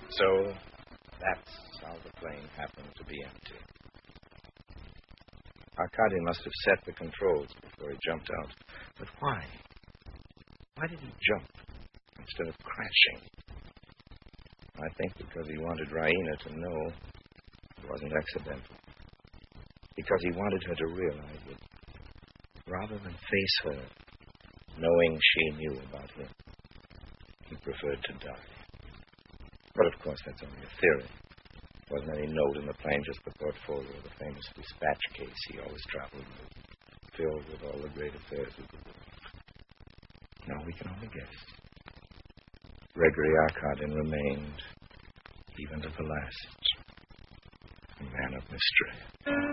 So that's how the plane happened to be empty. Arkady must have set the controls before he jumped out. But why? Why did he jump instead of crashing? I think because he wanted Raina to know it wasn't accidental. Because he wanted her to realize that rather than face her, knowing she knew about him, he preferred to die. But of course, that's only a theory. There wasn't any note in the plane, just the portfolio of the famous dispatch case he always traveled with, filled with all the great affairs of the world. Now we can only guess. Gregory Arkadin remained, even to the last, a man of mystery.